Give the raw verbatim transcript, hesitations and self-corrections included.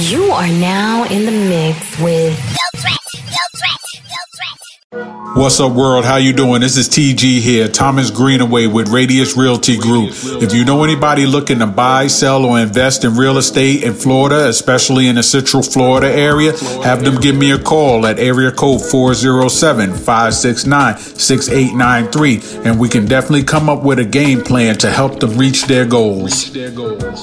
You are now in the mix with Bill Threat, Bill Threat, Bill Threat. What's up, world? How you doing? This is T G here, Thomas Greenaway with Radius Realty Group. If you know anybody looking to buy, sell, or invest in real estate in Florida, especially in the Central Florida area, have them give me a call at area code four oh seven, five six nine, six eight nine three, and we can definitely come up with a game plan to help them reach their goals.